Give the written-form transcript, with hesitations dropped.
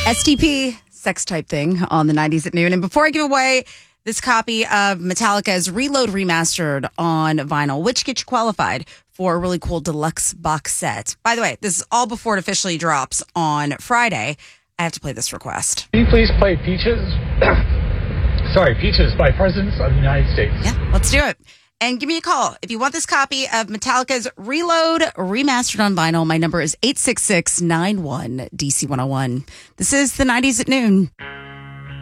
STP, sex type thing on the 90s at noon. And before I give away this copy of Metallica's Reload Remastered on vinyl, which gets you qualified for a really cool deluxe box set. By the way, this is all before it officially drops on Friday. I have to play this request. Can you please play Peaches? Sorry, Peaches by Presidents of the United States. Yeah, let's do it. And give me a call if you want this copy of Metallica's Reload Remastered on vinyl. My number is 866-91-DC101. This is the 90s at noon.